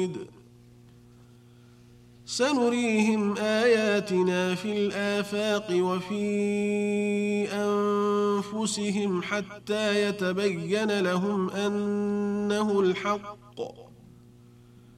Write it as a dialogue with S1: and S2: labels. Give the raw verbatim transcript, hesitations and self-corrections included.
S1: بعيد سنريهم آياتنا في الآفاق وفي أنفسهم حتى يتبين لهم أنه الحق